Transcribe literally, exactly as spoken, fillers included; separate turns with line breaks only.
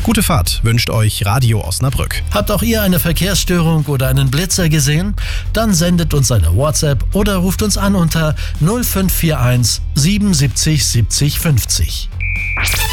Gute Fahrt wünscht euch Radio Osnabrück.
Habt auch ihr eine Verkehrsstörung oder einen Blitzer gesehen? Dann sendet uns eine WhatsApp oder ruft uns an unter null fünf vier eins siebenundsiebzig siebzig fünfzig.